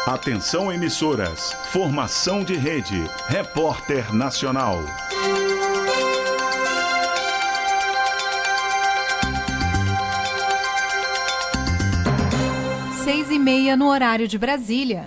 Atenção emissoras, formação de rede, Repórter Nacional. 6h30 no horário de Brasília.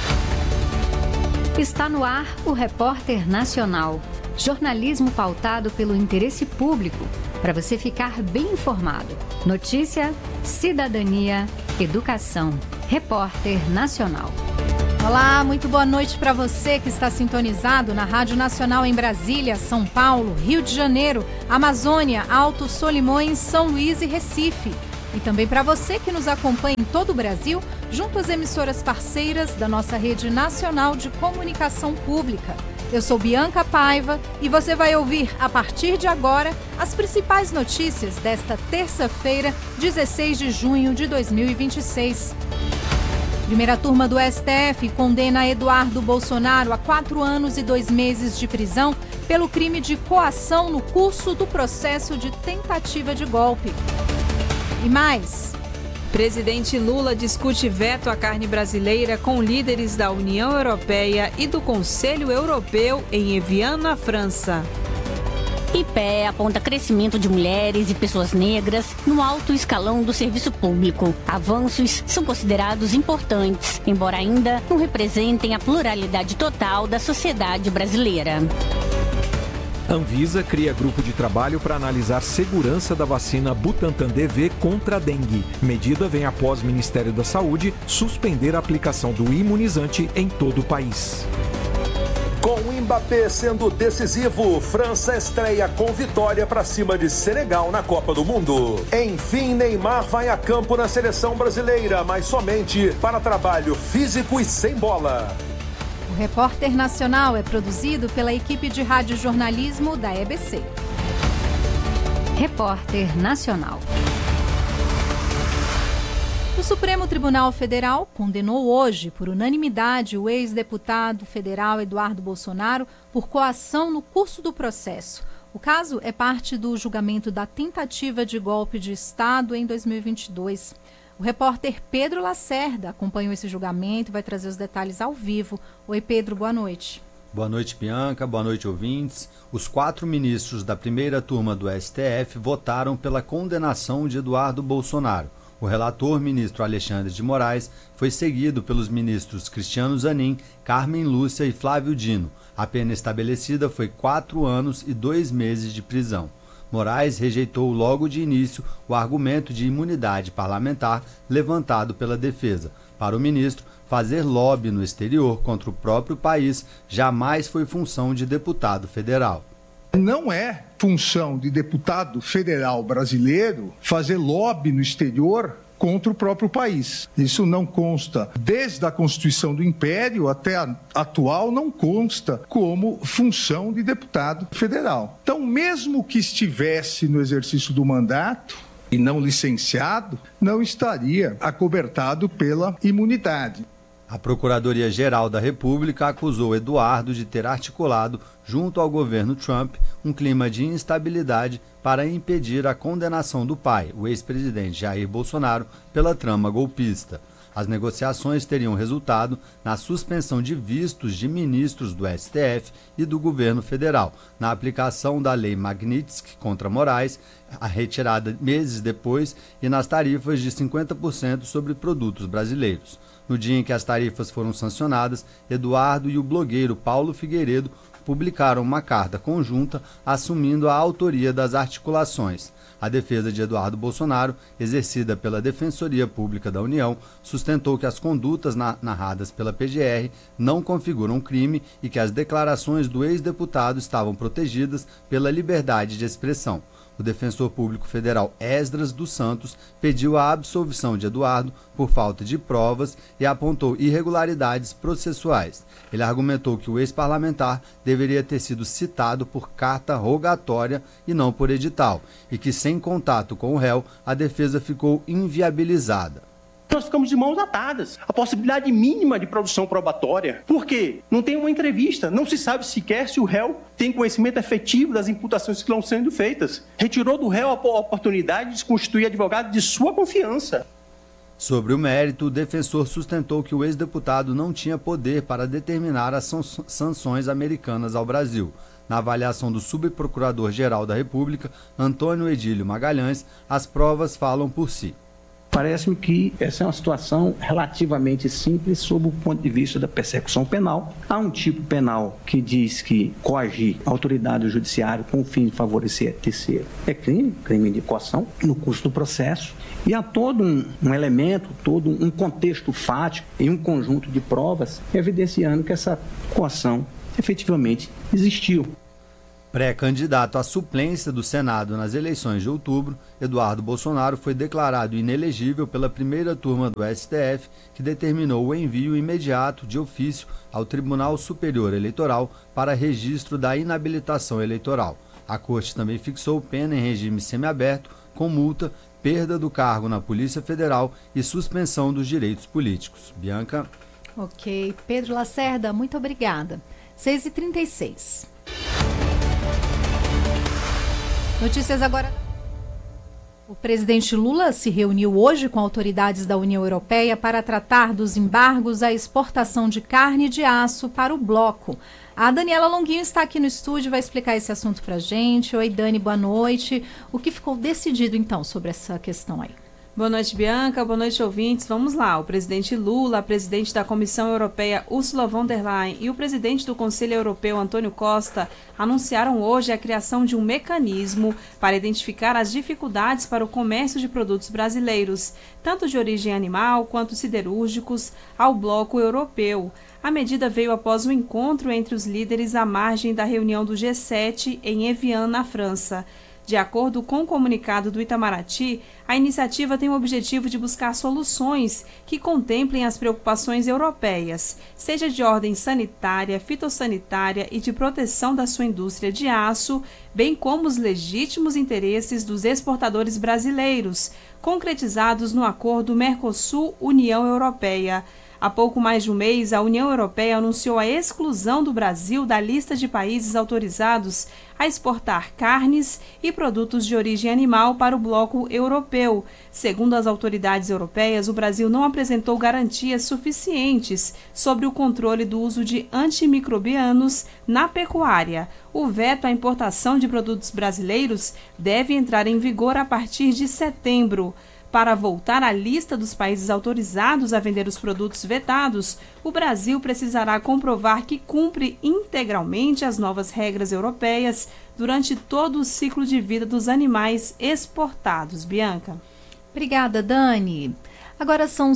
Está no ar o Repórter Nacional. Jornalismo pautado pelo interesse público, para você ficar bem informado. Notícia, cidadania, educação. Repórter Nacional. Olá, muito boa noite para você que está sintonizado na Rádio Nacional em Brasília, São Paulo, Rio de Janeiro, Amazônia, Alto Solimões, São Luís e Recife. E também para você que nos acompanha em todo o Brasil, junto às emissoras parceiras da nossa Rede Nacional de Comunicação Pública. Eu sou Bianca Paiva e você vai ouvir, a partir de agora, as principais notícias desta terça-feira, 16 de junho de 2026. Primeira turma do STF condena Eduardo Bolsonaro a 4 anos e 2 meses de prisão pelo crime de coação no curso do processo de tentativa de golpe. E mais... Presidente Lula discute veto à carne brasileira com líderes da União Europeia e do Conselho Europeu em Evian, na França. IPE aponta crescimento de mulheres e pessoas negras no alto escalão do serviço público. Avanços são considerados importantes, embora ainda não representem a pluralidade total da sociedade brasileira. Anvisa cria grupo de trabalho para analisar segurança da vacina Butantan DV contra a dengue. Medida vem após o Ministério da Saúde suspender a aplicação do imunizante em todo o país. Com o Mbappé sendo decisivo, França estreia com vitória para cima de Senegal na Copa do Mundo. Enfim, Neymar vai a campo na seleção brasileira, mas somente para trabalho físico e sem bola. O Repórter Nacional é produzido pela equipe de radiojornalismo da EBC. Repórter Nacional. O Supremo Tribunal Federal condenou hoje, por unanimidade, o ex-deputado federal Eduardo Bolsonaro por coação no curso do processo. O caso é parte do julgamento da tentativa de golpe de Estado em 2022. O repórter Pedro Lacerda acompanhou esse julgamento e vai trazer os detalhes ao vivo. Oi, Pedro, boa noite. Boa noite, Bianca. Boa noite, ouvintes. Os 4 ministros da primeira turma do STF votaram pela condenação de Eduardo Bolsonaro. O relator, ministro Alexandre de Moraes, foi seguido pelos ministros Cristiano Zanin, Carmen Lúcia e Flávio Dino. A pena estabelecida foi 4 anos e 2 meses de prisão. Moraes rejeitou logo de início o argumento de imunidade parlamentar levantado pela defesa. Para o ministro, fazer lobby no exterior contra o próprio país jamais foi função de deputado federal. Não é função de deputado federal brasileiro fazer lobby no exterior contra o próprio país. Isso não consta, desde a Constituição do Império até a atual, não consta como função de deputado federal. Então, mesmo que estivesse no exercício do mandato e não licenciado, não estaria acobertado pela imunidade. A Procuradoria-Geral da República acusou Eduardo de ter articulado, junto ao governo Trump, um clima de instabilidade para impedir a condenação do pai, o ex-presidente Jair Bolsonaro, pela trama golpista. As negociações teriam resultado na suspensão de vistos de ministros do STF e do governo federal, na aplicação da Lei Magnitsky contra Moraes, a retirada meses depois, e nas tarifas de 50% sobre produtos brasileiros. No dia em que as tarifas foram sancionadas, Eduardo e o blogueiro Paulo Figueiredo publicaram uma carta conjunta assumindo a autoria das articulações. A defesa de Eduardo Bolsonaro, exercida pela Defensoria Pública da União, sustentou que as condutas narradas pela PGR não configuram crime e que as declarações do ex-deputado estavam protegidas pela liberdade de expressão. O defensor público federal Esdras dos Santos pediu a absolvição de Eduardo por falta de provas e apontou irregularidades processuais. Ele argumentou que o ex-parlamentar deveria ter sido citado por carta rogatória e não por edital, e que sem contato com o réu, a defesa ficou inviabilizada. Nós ficamos de mãos atadas. A possibilidade mínima de produção probatória. Por quê? Não tem uma entrevista. Não se sabe sequer se o réu tem conhecimento efetivo das imputações que estão sendo feitas. Retirou do réu a oportunidade de se constituir advogado de sua confiança. Sobre o mérito, o defensor sustentou que o ex-deputado não tinha poder para determinar as sanções americanas ao Brasil. Na avaliação do subprocurador-geral da República, Antônio Edílio Magalhães, as provas falam por si. Parece-me que essa é uma situação relativamente simples sob o ponto de vista da persecução penal. Há um tipo penal que diz que coagir a autoridade judiciária com o fim de favorecer a terceiro é crime de coação no curso do processo. E há todo um elemento, todo um contexto fático e um conjunto de provas evidenciando que essa coação efetivamente existiu. Pré-candidato à suplência do Senado nas eleições de outubro, Eduardo Bolsonaro foi declarado inelegível pela primeira turma do STF, que determinou o envio imediato de ofício ao Tribunal Superior Eleitoral para registro da inabilitação eleitoral. A Corte também fixou pena em regime semiaberto, com multa, perda do cargo na Polícia Federal e suspensão dos direitos políticos. Bianca. Ok. Pedro Lacerda, muito obrigada. 6h36. Notícias agora. O presidente Lula se reuniu hoje com autoridades da União Europeia para tratar dos embargos à exportação de carne e de aço para o bloco. A Daniela Longuinho está aqui no estúdio e vai explicar esse assunto para a gente. Oi, Dani, boa noite. O que ficou decidido, então, sobre essa questão aí? Boa noite, Bianca. Boa noite, ouvintes. Vamos lá. O presidente Lula, a presidente da Comissão Europeia, Ursula von der Leyen, e o presidente do Conselho Europeu, Antônio Costa, anunciaram hoje a criação de um mecanismo para identificar as dificuldades para o comércio de produtos brasileiros, tanto de origem animal quanto siderúrgicos, ao bloco europeu. A medida veio após um encontro entre os líderes à margem da reunião do G7 em Evian, na França. De acordo com o comunicado do Itamaraty, a iniciativa tem o objetivo de buscar soluções que contemplem as preocupações europeias, seja de ordem sanitária, fitossanitária e de proteção da sua indústria de aço, bem como os legítimos interesses dos exportadores brasileiros, concretizados no acordo Mercosul-União Europeia. Há pouco mais de um mês, a União Europeia anunciou a exclusão do Brasil da lista de países autorizados a exportar carnes e produtos de origem animal para o bloco europeu. Segundo as autoridades europeias, o Brasil não apresentou garantias suficientes sobre o controle do uso de antimicrobianos na pecuária. O veto à importação de produtos brasileiros deve entrar em vigor a partir de setembro. Para voltar à lista dos países autorizados a vender os produtos vetados, o Brasil precisará comprovar que cumpre integralmente as novas regras europeias durante todo o ciclo de vida dos animais exportados. Bianca. Obrigada, Dani. Agora são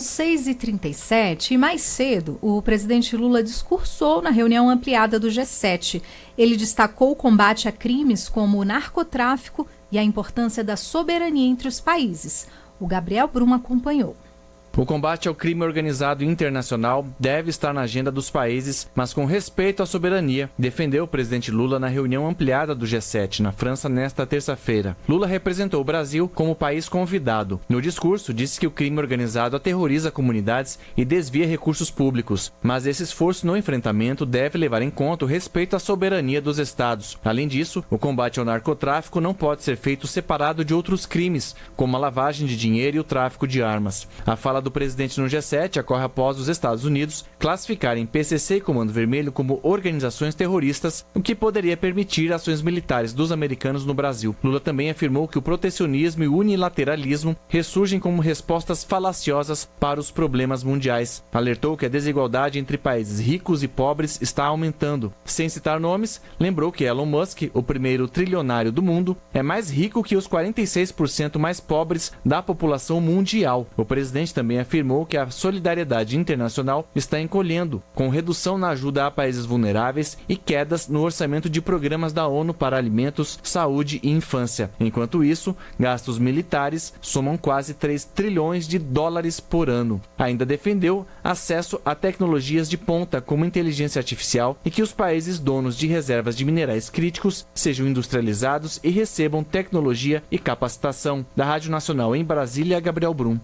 6h37 e mais cedo o presidente Lula discursou na reunião ampliada do G7. Ele destacou o combate a crimes como o narcotráfico e a importância da soberania entre os países. O Gabriel Brum acompanhou. O combate ao crime organizado internacional deve estar na agenda dos países, mas com respeito à soberania, defendeu o presidente Lula na reunião ampliada do G7 na França nesta terça-feira. Lula representou o Brasil como país convidado. No discurso, disse que o crime organizado aterroriza comunidades e desvia recursos públicos, mas esse esforço no enfrentamento deve levar em conta o respeito à soberania dos estados. Além disso, o combate ao narcotráfico não pode ser feito separado de outros crimes, como a lavagem de dinheiro e o tráfico de armas. A fala do presidente no G7 ocorre após os Estados Unidos classificarem PCC e Comando Vermelho como organizações terroristas, o que poderia permitir ações militares dos americanos no Brasil. Lula também afirmou que o protecionismo e o unilateralismo ressurgem como respostas falaciosas para os problemas mundiais. Alertou que a desigualdade entre países ricos e pobres está aumentando. Sem citar nomes, lembrou que Elon Musk, o primeiro trilionário do mundo, é mais rico que os 46% mais pobres da população mundial. O presidente também afirmou que a solidariedade internacional está encolhendo, com redução na ajuda a países vulneráveis e quedas no orçamento de programas da ONU para alimentos, saúde e infância. Enquanto isso, gastos militares somam quase 3 trilhões de dólares por ano. Ainda defendeu acesso a tecnologias de ponta como inteligência artificial e que os países donos de reservas de minerais críticos sejam industrializados e recebam tecnologia e capacitação. Da Rádio Nacional em Brasília, Gabriel Brum.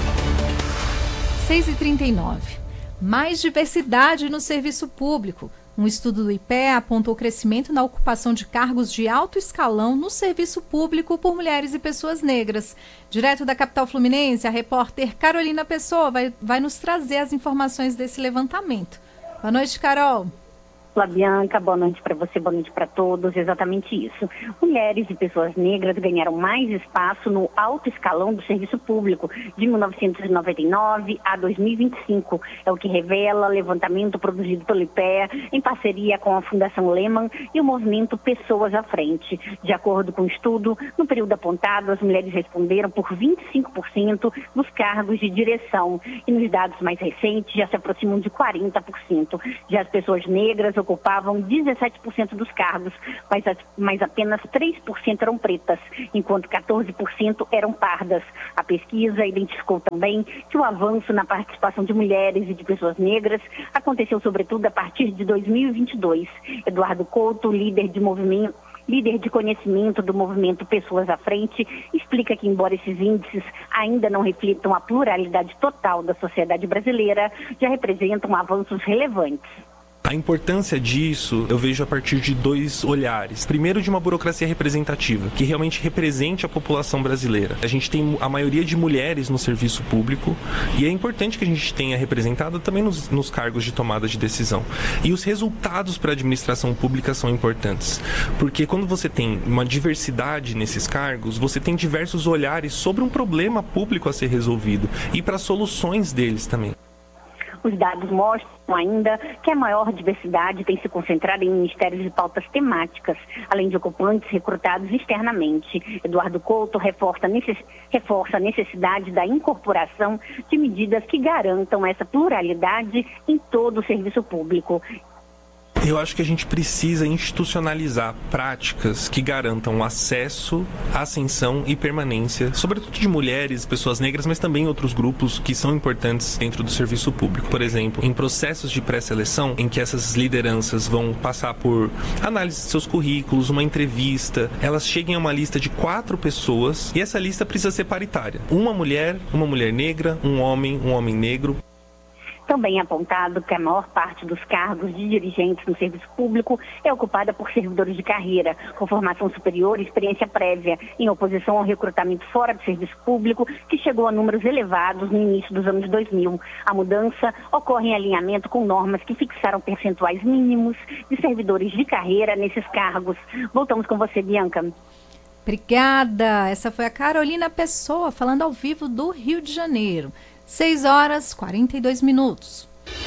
6h39. Mais diversidade no serviço público. Um estudo do IPEA apontou crescimento na ocupação de cargos de alto escalão no serviço público por mulheres e pessoas negras. Direto da capital fluminense, a repórter Carolina Pessoa vai nos trazer as informações desse levantamento. Boa noite, Carol. Olá, Bianca, boa noite para você, boa noite para todos. Exatamente isso. Mulheres e pessoas negras ganharam mais espaço no alto escalão do serviço público de 1999 a 2025. É o que revela o levantamento produzido pelo IPEA em parceria com a Fundação Lehman e o movimento Pessoas à Frente. De acordo com o estudo, no período apontado, as mulheres responderam por 25% dos cargos de direção e nos dados mais recentes já se aproximam de 40%. Já as pessoas negras ocupavam 17% dos cargos, mas apenas 3% eram pretas, enquanto 14% eram pardas. A pesquisa identificou também que o avanço na participação de mulheres e de pessoas negras aconteceu sobretudo a partir de 2022. Eduardo Couto, líder de conhecimento do movimento Pessoas à Frente, explica que, embora esses índices ainda não reflitam a pluralidade total da sociedade brasileira, já representam avanços relevantes. A importância disso eu vejo a partir de dois olhares. Primeiro, de uma burocracia representativa, que realmente represente a população brasileira. A gente tem a maioria de mulheres no serviço público e é importante que a gente tenha representada também nos cargos de tomada de decisão. E os resultados para a administração pública são importantes, porque quando você tem uma diversidade nesses cargos, você tem diversos olhares sobre um problema público a ser resolvido e para soluções deles também. Os dados mostram ainda que a maior diversidade tem se concentrado em ministérios de pautas temáticas, além de ocupantes recrutados externamente. Eduardo Couto reforça a necessidade da incorporação de medidas que garantam essa pluralidade em todo o serviço público. Eu acho que a gente precisa institucionalizar práticas que garantam acesso, ascensão e permanência, sobretudo de mulheres, pessoas negras, mas também outros grupos que são importantes dentro do serviço público. Por exemplo, em processos de pré-seleção, em que essas lideranças vão passar por análise de seus currículos, uma entrevista, elas cheguem a uma lista de 4 pessoas e essa lista precisa ser paritária. Uma mulher negra, um homem negro. Também é apontado que a maior parte dos cargos de dirigentes no serviço público é ocupada por servidores de carreira, com formação superior e experiência prévia, em oposição ao recrutamento fora do serviço público, que chegou a números elevados no início dos anos 2000. A mudança ocorre em alinhamento com normas que fixaram percentuais mínimos de servidores de carreira nesses cargos. Voltamos com você, Bianca. Obrigada. Essa foi a Carolina Pessoa, falando ao vivo do Rio de Janeiro. 6h42.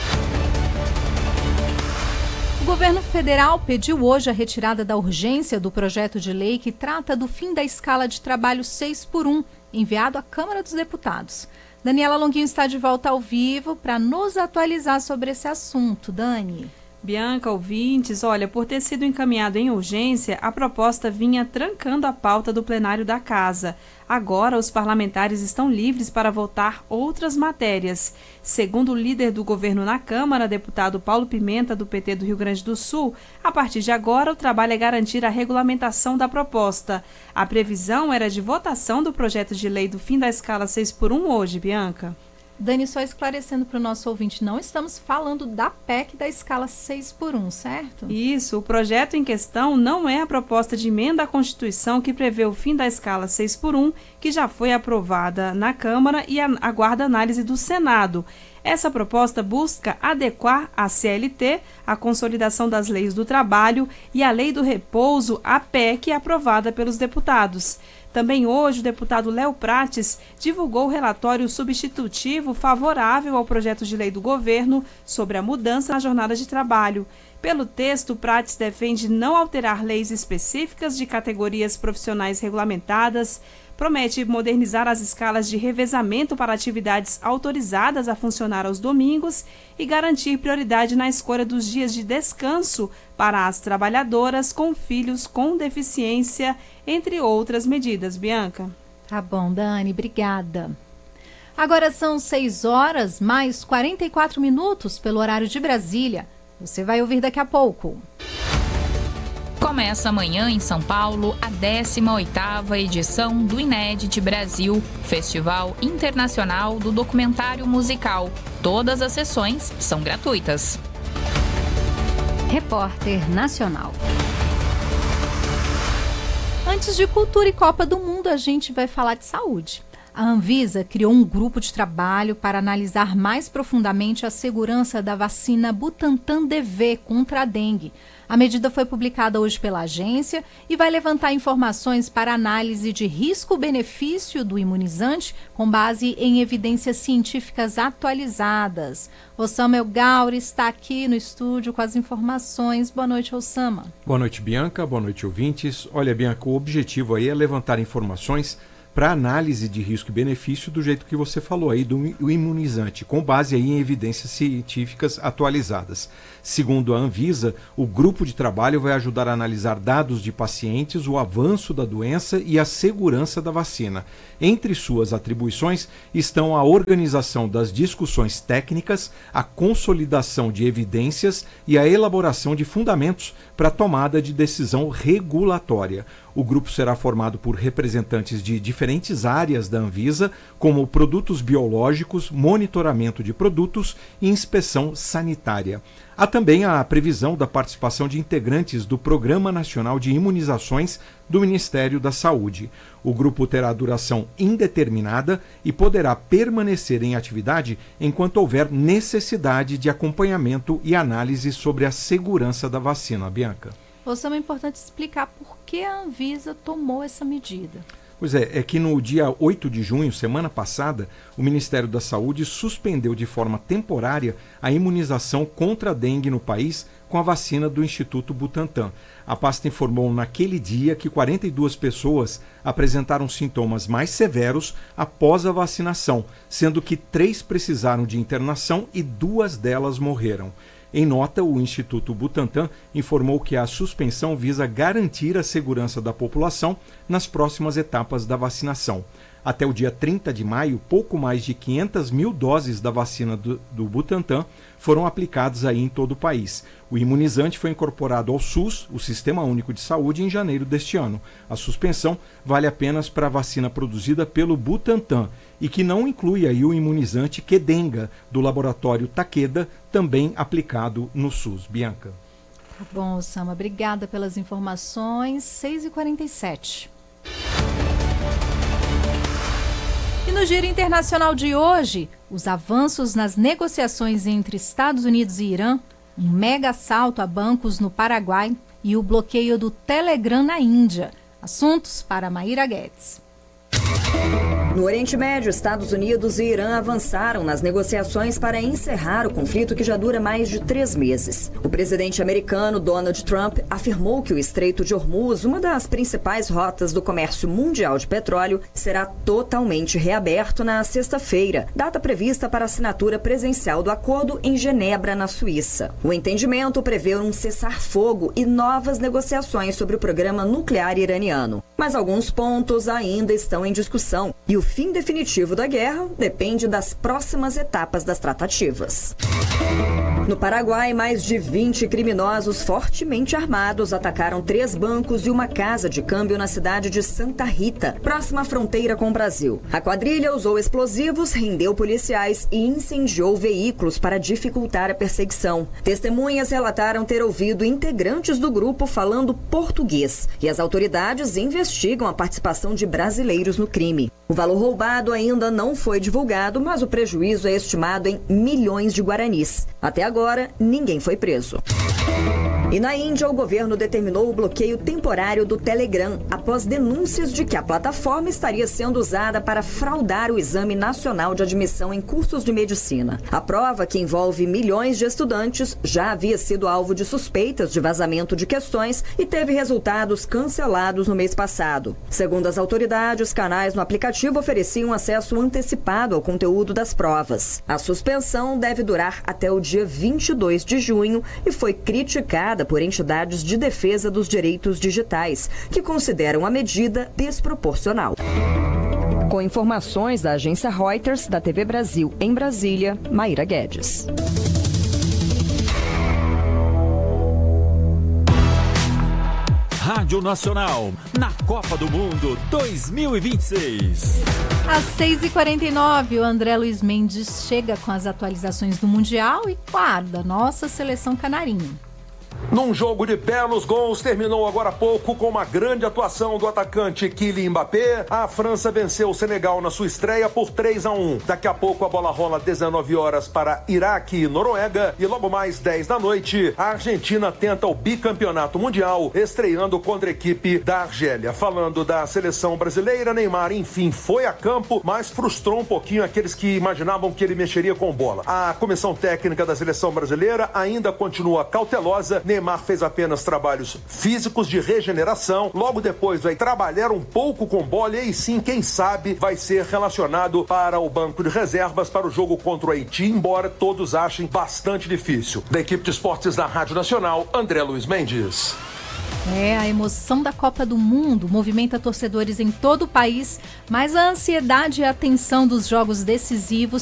O governo federal pediu hoje a retirada da urgência do projeto de lei que trata do fim da escala de trabalho 6x1, enviado à Câmara dos Deputados. Daniela Longuinho está de volta ao vivo para nos atualizar sobre esse assunto. Dani. Bianca, ouvintes, olha, por ter sido encaminhado em urgência, a proposta vinha trancando a pauta do plenário da Casa. Agora, os parlamentares estão livres para votar outras matérias. Segundo o líder do governo na Câmara, deputado Paulo Pimenta, do PT do Rio Grande do Sul, a partir de agora o trabalho é garantir a regulamentação da proposta. A previsão era de votação do projeto de lei do fim da escala 6x1 hoje, Bianca. Dani, só esclarecendo para o nosso ouvinte, não estamos falando da PEC da escala 6x1, certo? Isso, o projeto em questão não é a proposta de emenda à Constituição que prevê o fim da escala 6x1, que já foi aprovada na Câmara e aguarda análise do Senado. Essa proposta busca adequar a CLT, a Consolidação das Leis do Trabalho e a Lei do Repouso à PEC aprovada pelos deputados. Também hoje, o deputado Léo Prates divulgou o relatório substitutivo favorável ao projeto de lei do governo sobre a mudança na jornada de trabalho. Pelo texto, Prates defende não alterar leis específicas de categorias profissionais regulamentadas, promete modernizar as escalas de revezamento para atividades autorizadas a funcionar aos domingos e garantir prioridade na escolha dos dias de descanso para as trabalhadoras com filhos com deficiência, entre outras medidas. Bianca. Tá bom, Dani, obrigada. Agora são 6h mais 44 pelo horário de Brasília. Você vai ouvir daqui a pouco. Começa amanhã em São Paulo a 18ª edição do Inédit Brasil, Festival Internacional do Documentário Musical. Todas as sessões são gratuitas. Repórter Nacional. Antes de cultura e Copa do Mundo, a gente vai falar de saúde. A Anvisa criou um grupo de trabalho para analisar mais profundamente a segurança da vacina Butantan DV contra a dengue. A medida foi publicada hoje pela agência e vai levantar informações para análise de risco-benefício do imunizante com base em evidências científicas atualizadas. Osama El Gauri está aqui no estúdio com as informações. Boa noite, Osama. Boa noite, Bianca. Boa noite, ouvintes. Olha, Bianca, o objetivo aí é levantar informações para análise de risco e benefício do jeito que você falou aí do imunizante, com base aí em evidências científicas atualizadas. Segundo a Anvisa, o grupo de trabalho vai ajudar a analisar dados de pacientes, o avanço da doença e a segurança da vacina. Entre suas atribuições estão a organização das discussões técnicas, a consolidação de evidências e a elaboração de fundamentos para a tomada de decisão regulatória. O grupo será formado por representantes de diferentes áreas da Anvisa, como produtos biológicos, monitoramento de produtos e inspeção sanitária. Há também a previsão da participação de integrantes do Programa Nacional de Imunizações do Ministério da Saúde. O grupo terá duração indeterminada e poderá permanecer em atividade enquanto houver necessidade de acompanhamento e análise sobre a segurança da vacina. Bianca. Osama, é importante explicar por que a Anvisa tomou essa medida. Pois é que no dia 8 de junho, semana passada, o Ministério da Saúde suspendeu de forma temporária a imunização contra a dengue no país com a vacina do Instituto Butantan. A pasta informou naquele dia que 42 pessoas apresentaram sintomas mais severos após a vacinação, sendo que 3 precisaram de internação e 2 delas morreram. Em nota, o Instituto Butantan informou que a suspensão visa garantir a segurança da população nas próximas etapas da vacinação. Até o dia 30 de maio, pouco mais de 500 mil doses da vacina do Butantan foram aplicadas aí em todo o país. O imunizante foi incorporado ao SUS, o Sistema Único de Saúde, em janeiro deste ano. A suspensão vale apenas para a vacina produzida pelo Butantan e que não inclui aí o imunizante Qdenga, do laboratório Takeda, também aplicado no SUS. Bianca. Tá bom, Osama. Obrigada pelas informações. 6h47. E no Giro Internacional de hoje, os avanços nas negociações entre Estados Unidos e Irã, um mega assalto a bancos no Paraguai e o bloqueio do Telegram na Índia. Assuntos para Maíra Guedes. No Oriente Médio, Estados Unidos e Irã avançaram nas negociações para encerrar o conflito que já dura mais de 3 meses. O presidente americano Donald Trump afirmou que o Estreito de Hormuz, uma das principais rotas do comércio mundial de petróleo, será totalmente reaberto na sexta-feira, data prevista para a assinatura presencial do acordo em Genebra, na Suíça. O entendimento prevê um cessar-fogo e novas negociações sobre o programa nuclear iraniano. Mas alguns pontos ainda estão em discussão e o fim definitivo da guerra depende das próximas etapas das tratativas. No Paraguai, mais de 20 criminosos fortemente armados atacaram 3 bancos e uma casa de câmbio na cidade de Santa Rita, próxima à fronteira com o Brasil. A quadrilha usou explosivos, rendeu policiais e incendiou veículos para dificultar a perseguição. Testemunhas relataram ter ouvido integrantes do grupo falando português e as autoridades investigam a participação de brasileiros no crime. O valor roubado ainda não foi divulgado, mas o prejuízo é estimado em milhões de guaranis. Até agora, ninguém foi preso. E na Índia, o governo determinou o bloqueio temporário do Telegram, após denúncias de que a plataforma estaria sendo usada para fraudar o Exame Nacional de Admissão em cursos de medicina. A prova, que envolve milhões de estudantes, já havia sido alvo de suspeitas de vazamento de questões e teve resultados cancelados no mês passado. Segundo as autoridades, os canais no aplicativo ofereciam acesso antecipado ao conteúdo das provas. A suspensão deve durar até o dia 22 de junho e foi criticada por entidades de defesa dos direitos digitais, que consideram a medida desproporcional. Com informações da agência Reuters, da TV Brasil em Brasília, Maíra Guedes. Rádio Nacional, na Copa do Mundo 2026. Às 6h49, o André Luiz Mendes chega com as atualizações do Mundial e, claro, da nossa seleção canarinho. Num jogo de belos gols, terminou agora há pouco com uma grande atuação do atacante Kylian Mbappé. A França venceu o Senegal na sua estreia por 3-1. Daqui a pouco a bola rola 19 horas para Iraque e Noruega. E logo mais 10 da noite, a Argentina tenta o bicampeonato mundial, estreando contra a equipe da Argélia. Falando da seleção brasileira, Neymar, enfim, foi a campo, mas frustrou um pouquinho aqueles que imaginavam que ele mexeria com bola. A comissão técnica da seleção brasileira ainda continua cautelosa. Neymar fez apenas trabalhos físicos de regeneração. Logo depois vai trabalhar um pouco com bola e aí sim, quem sabe, vai ser relacionado para o banco de reservas para o jogo contra o Haiti, embora todos achem bastante difícil. Da equipe de esportes da Rádio Nacional, André Luiz Mendes. A emoção da Copa do Mundo movimenta torcedores em todo o país, mas a ansiedade e a tensão dos jogos decisivos